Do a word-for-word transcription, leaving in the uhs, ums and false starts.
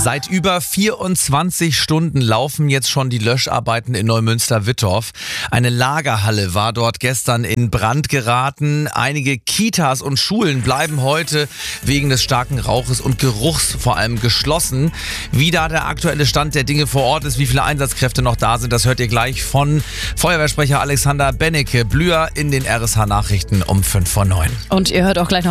Seit über vierundzwanzig Stunden laufen jetzt schon die Löscharbeiten in Neumünster-Wittorf. Eine Lagerhalle war dort gestern in Brand geraten. Einige Kitas und Schulen bleiben heute wegen des starken Rauches und Geruchs vor allem geschlossen. Wie da der aktuelle Stand der Dinge vor Ort ist, wie viele Einsatzkräfte noch da sind, das hört ihr gleich von Feuerwehrsprecher Alexander Bennecke. Blüher in den R S H-Nachrichten um fünf vor neun. Und ihr hört auch gleich noch